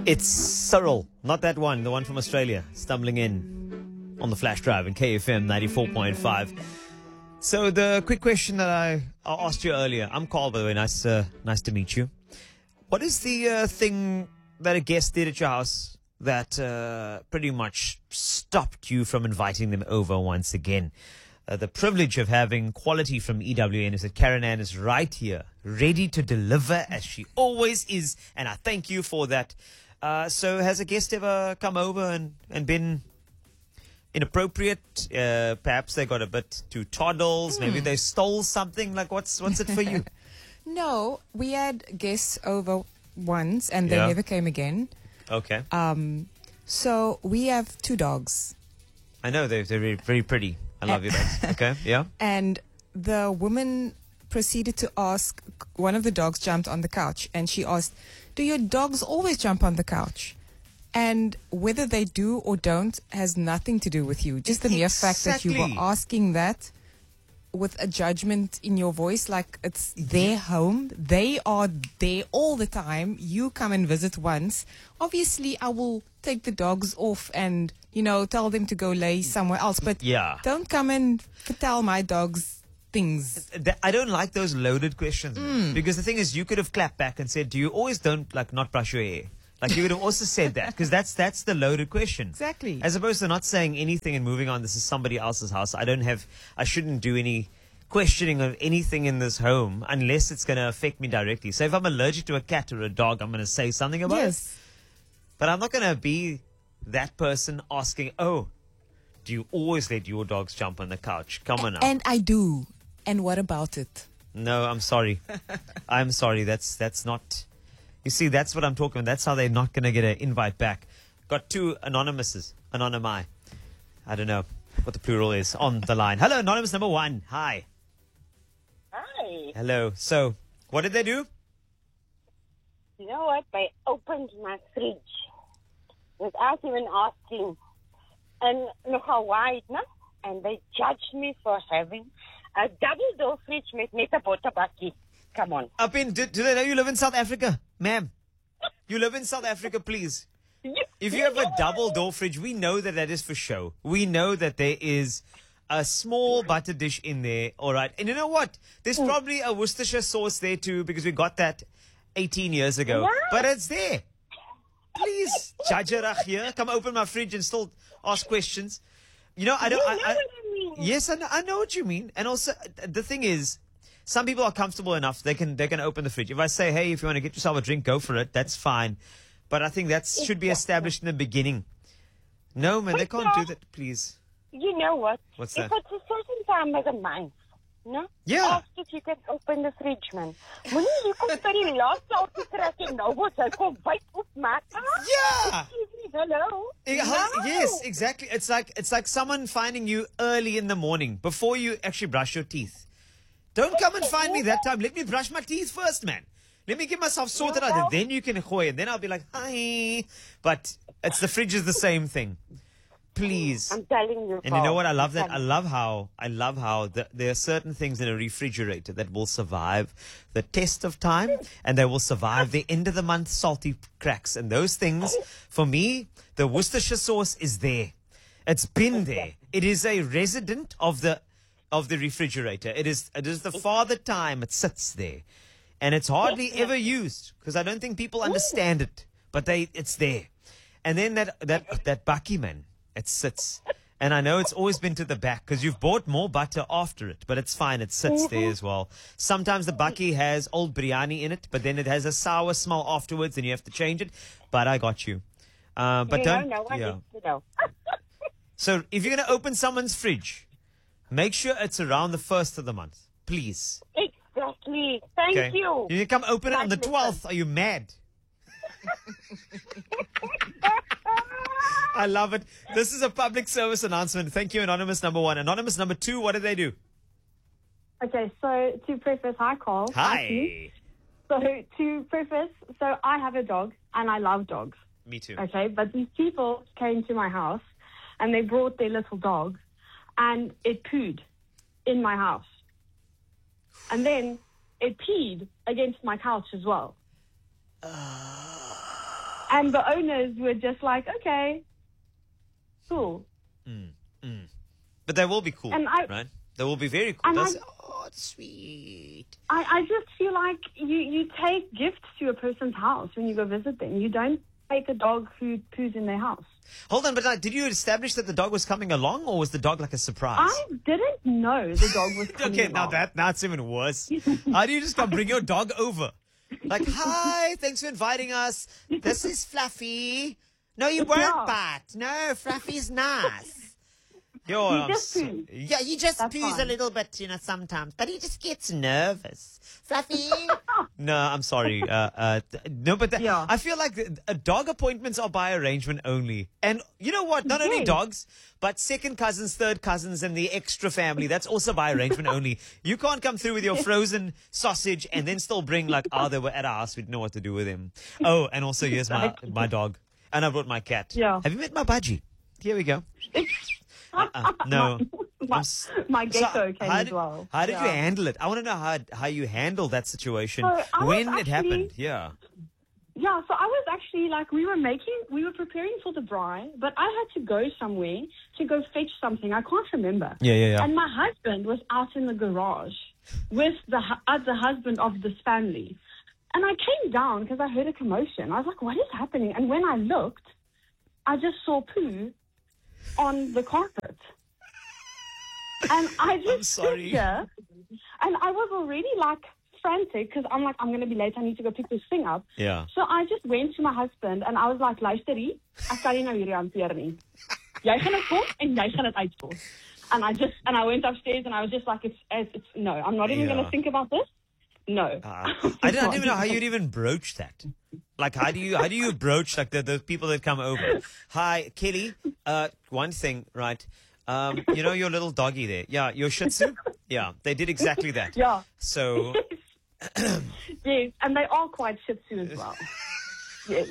It's Cyril, not that one, the one from Australia, stumbling in on the flash drive in KFM 94.5. So the quick question that I asked you earlier, I'm Carl, by the way, nice to meet you. What is the thing that a guest did at your house that pretty much stopped you from inviting them over once again? The privilege of having quality from EWN is that Karen Ann is right here, ready to deliver as she always is, and I thank you for that. So has a guest ever come over and been inappropriate? Perhaps they got a bit too toddles. Maybe they stole something. Like, what's it for you? No, we had guests over once and they never came again. Okay. So we have 2 dogs. I know, they're very, very pretty. I love your dogs. Okay, yeah. And the woman proceeded to ask, one of the dogs jumped on the couch and she asked, do your dogs always jump on the couch? And whether they do or don't has nothing to do with you. Just the mere fact that you were asking that with a judgment in your voice, like it's their home. They are there all the time. You come and visit once. Obviously, I will take the dogs off and, tell them to go lay somewhere else. But don't come and tell my dogs things. I don't like those loaded questions. Because the thing is, you could have clapped back and said, do you always don't not brush your hair? Like, you would have also said that, because that's the loaded question. Exactly. As opposed to not saying anything and moving on. This is somebody else's house. I shouldn't do any questioning of anything in this home unless it's going to affect me directly. So if I'm allergic to a cat or a dog, I'm going to say something about it. But I'm not going to be that person asking, do you always let your dogs jump on the couch? Come on now. And I do. And what about it? No, I'm sorry. I'm sorry. That's not... You see, that's what I'm talking about. That's how they're not going to get an invite back. Got 2 anonymi. I don't know what the plural is on the line. Hello, anonymous number 1. Hi. Hi. Hello. So, what did they do? You know what? They opened my fridge without even asking. And nogal wide, no? And they judged me for having a double door fridge with net 'n botterbakkie. Come on. Do they know you live in South Africa? Ma'am, you live in South Africa, please. If you have a double door fridge, we know that is for show. We know that there is a small butter dish in there, all right. And you know what? There's probably a Worcestershire sauce there too, because we got that 18 years ago. Yeah. But it's there. Please, Jajarach here, come open my fridge and still ask questions. I don't... what I mean. Yes, I know what you mean. And also, the thing is, some people are comfortable enough, they can open the fridge. If I say, hey, if you want to get yourself a drink, go for it, that's fine. But I think that should be established in the beginning. No, man, they can't do that, please. You know what? What's that? If it's a certain time of the month, no? Yeah. Ask if you can open the fridge, man. Moenie hier kom by die laaste altyd trek en nou word hy kom byt opmaak. Yeah. Hello. Yes, exactly. It's like someone finding you early in the morning before you actually brush your teeth. Don't come and find me that time. Let me brush my teeth first, man. Let me get myself sorted out, and then you can gooi, and then I'll be like, hi. But the fridge is the same thing. Please. I'm telling you. And you know what? I love that. I love how there are certain things in a refrigerator that will survive the test of time, and they will survive the end of the month salty cracks. And those things, for me, the Worcestershire sauce is there. It's been there. It is a resident of the refrigerator. It is the father time it sits there. And it's hardly ever used, because I don't think people understand it. But it's there. And then that bakkie, man, it sits. And I know it's always been to the back, because you've bought more butter after it, but it's fine. It sits there as well. Sometimes the bakkie has old biryani in it, but then it has a sour smell afterwards, and you have to change it. But I got you. But don't. So if you're going to open someone's fridge, make sure it's around the 1st of the month, please. Exactly. Thank you. You come open it on the 12th. Are you mad? I love it. This is a public service announcement. Thank you, anonymous number 1. Anonymous number 2, what did they do? Okay, so to preface, hi, Carl. Hi. So to preface, so I have a dog, and I love dogs. Me too. Okay, but these people came to my house, and they brought their little dog, and it pooed in my house. And then it peed against my couch as well. And the owners were just like, okay, cool. But they will be cool, And right? They will be very cool. And That's, oh, it's sweet. I just feel like you take gifts to a person's house when you go visit them. You don't take a dog who poos in their house. Hold on, but did you establish that the dog was coming along, or was the dog like a surprise? I didn't know the dog was coming Okay, now along. that's even worse. How do you just come bring your dog over? Like, hi, thanks for inviting us. This is Fluffy. No, you weren't, Yeah. Bat. No, Fluffy's nice. Yo, He just poos. yeah, he just That's poos a fine. little bit, sometimes, but he just gets nervous. Fluffy. No, I'm sorry. No, but Yeah. I feel like dog appointments are by arrangement only. And you know what? Not only Yes. dogs, but second cousins, third cousins, and the extra family. That's also by arrangement only. You can't come through with your frozen sausage and then still bring like, they were at our house. We didn't know what to do with him. Oh, and also here's my dog. And I brought my cat. Yeah. Have you met my budgie? Here we go. No. My gecko came how as did, well. How did you Yeah. handle it? I want to know how you handled that situation So I when was it happened. actually- Yeah. Yeah, so I was actually like, we were preparing for the braai, but I had to go somewhere to go fetch something. I can't remember. Yeah. And my husband was out in the garage with the other husband of this family. And I came down because I heard a commotion. I was like, what is happening? And when I looked, I just saw poo on the carpet. And I just I'm sorry. stood here, and I was already like frantic because I'm like, I'm going to be late. I need to go pick this thing up. Yeah. So I just went to my husband and I was like, luister hier, ek kan nie nou hierdie hanteer nie. Jy gaan dit kom en jy gaan dit uitvoer. And I went upstairs and I was just like, no, I'm not even Yeah. going to think about this. No. I don't even know how you'd even broach that. Like, how do you broach like the people that come over? Hi, Kelly. One thing, right? You know your little doggy there? Yeah, your Shih Tzu? Yeah, they did exactly that. Yeah. So, Yes, and they are quite Shih Tzu as well. Yes.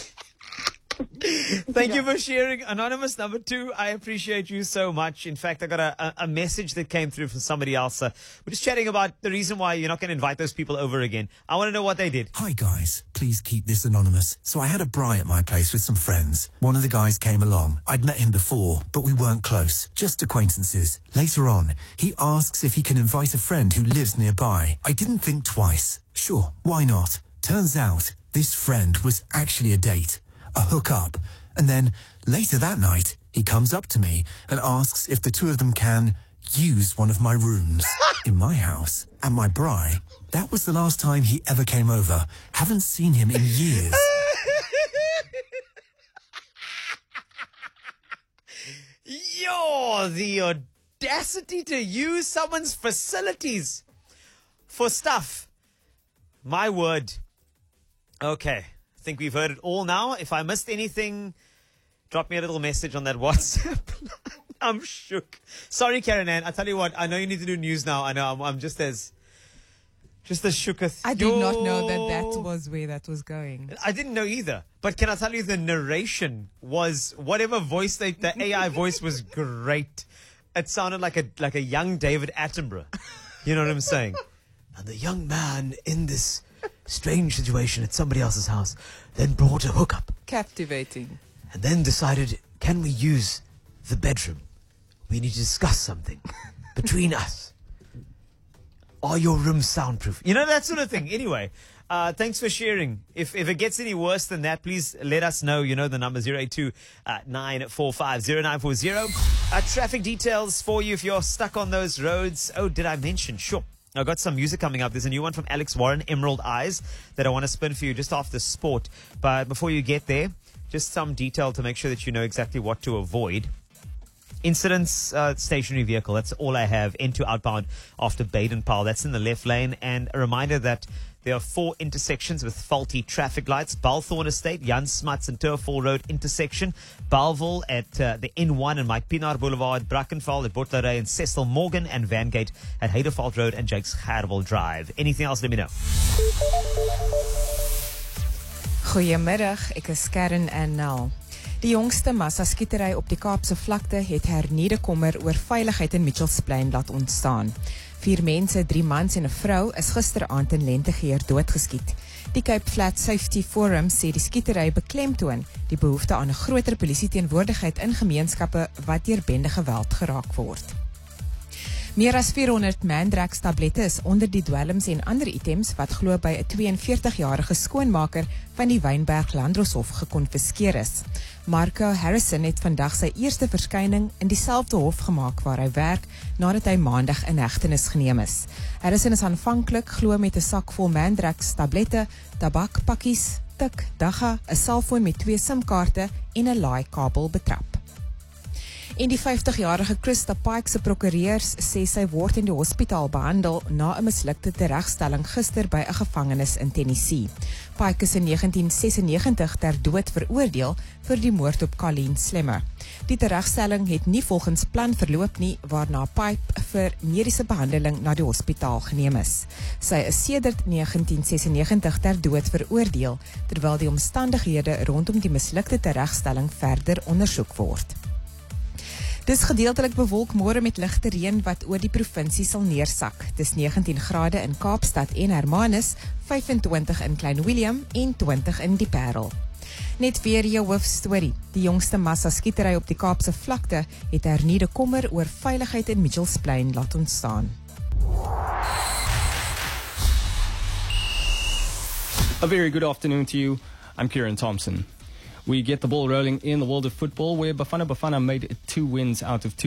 thank you for sharing. Anonymous number 2, I appreciate you so much. In fact, I got a message that came through from somebody else. We're just chatting about the reason why you're not going to invite those people over again. I want to know what they did. Hi guys, please keep this anonymous. So I had a braai at my place with some friends. One of the guys came along. I'd met him before, but we weren't close, just acquaintances. Later on, he asks if he can invite a friend who lives nearby. I didn't think twice. Sure, why not? Turns out, this friend was actually a date, a hookup. And then, later that night, he comes up to me and asks if the two of them can use one of my rooms. In my house, at my braai, that was the last time he ever came over. Haven't seen him in years. Yo, the audacity to use someone's facilities for stuff. My word. Okay, I think we've heard it all now. If I missed anything, drop me a little message on that WhatsApp. I'm shook. Sorry, Karen Ann. I tell you what, I know you need to do news now. I know I'm just as shook as I did not know that was where that was going. I didn't know either. But can I tell you, the narration was whatever voice the AI voice was great. It sounded like a young David Attenborough. You know what I'm saying? And the young man in this strange situation at somebody else's house then brought a hookup Captivating. and then decided, can we use the bedroom? We need to discuss something between us. Are your rooms soundproof? You know, that sort of thing. Anyway, thanks for sharing. If it gets any worse than that, please let us know. You know the number 082-945-0940. Traffic details for you if you're stuck on those roads. Oh, did I mention? Sure. I got some music coming up. There's a new one from Alex Warren, Emerald Eyes, that I want to spin for you just after sport. But before you get there, just some detail to make sure that you know exactly what to avoid. Incidents, stationary vehicle. That's all I have. Into outbound after Baden-Powell. That's in the left lane. And a reminder that there are 4 intersections with faulty traffic lights. Balthorn Estate, Jan Smuts and Turfall Road intersection. Bellville at the N1 and Mike Pienaar Boulevard. Brackenfell at Botlerij and Cecil Morgan. And Vangate at Heideveld Road and Jakes Gerwel Drive. Anything else, let me know. Goeiemiddag, ek is Karen en Nel. Die jongste massaskietery op die Kaapse vlakte het hernieude kommer oor veiligheid in Mitchells Plain laat ontstaan. 4 mense, 3 mans en 'n vrou is gisteraand in Lentegeer doodgeskiet. Die Cape Flat Safety Forum sê die skietery beklemtoon die behoefte aan 'n groter polisieteenwoordigheid in gemeenskappe wat deur bende geweld geraak word. Meer as 400 Mandrax tablette is onder die dwelms en ander items wat glo by 'n 42-jarige skoonmaker van die Wynberg Landdroshof gekonfiskeer is. Marco Harrison het vandag sy eerste verskyning in dieselfde hof gemaak waar hy werk nadat hy maandag in hegtenis geneem is. Harrison is aanvanklik glo met 'n sak vol Mandrax tablette, tabakpakkies, tik, dagga, 'n selfoon met 2 SIM-kaarte en 'n laaikabel betrap. En die 50-jarige Christa Pike se prokureurs sê sy word in die hospitaal behandel na 'n mislukte teregstelling gister by 'n gevangenis in Tennessee. Pike is in 1996 ter dood veroordeel vir die moord op Colleen Slemmer. Die teregstelling het nie volgens plan verloop nie, waarna Pike vir mediese behandeling na die hospitaal geneem is. Sy is sedert 1996 ter dood veroordeel, terwyl die omstandighede rondom die mislukte teregstelling verder ondersoek word. Dis gedeeltelik bewolk môre met ligte reën wat oor die provinsie sal neersak. Dis 19 grade in Kaapstad en Hermanus, 25 in Klein Willem en 20 in die Parel. Net weer jou hoofstorie. Die jongste massa skietery op die Kaapse vlakte het hernieude kommer oor veiligheid in Mitchells Plain laat ontstaan. A very good afternoon to you. I'm Kieran Thompson. We get the ball rolling in the world of football where Bafana Bafana made 2 wins out of 2